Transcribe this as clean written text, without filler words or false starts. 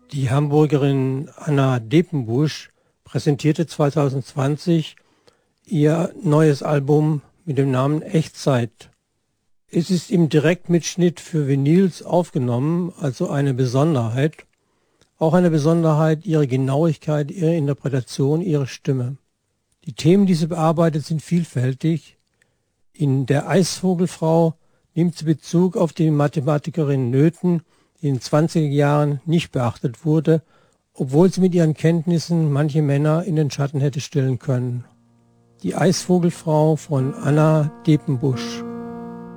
Die Hamburgerin Anna Depenbusch präsentierte 2020 ihr neues Album mit dem Namen Echtzeit. Es ist im Direktmitschnitt für Vinyls aufgenommen, also eine Besonderheit. Auch eine Besonderheit ihre Genauigkeit, ihre Interpretation, ihre Stimme. Die Themen, die sie bearbeitet, sind vielfältig. In Der Eisvogelfrau nimmt sie Bezug auf die Mathematikerin Newton, die in den 20er Jahren nicht beachtet wurde, obwohl sie mit ihren Kenntnissen manche Männer in den Schatten hätte stellen können. Die Eisvogelfrau von Anna Depenbusch.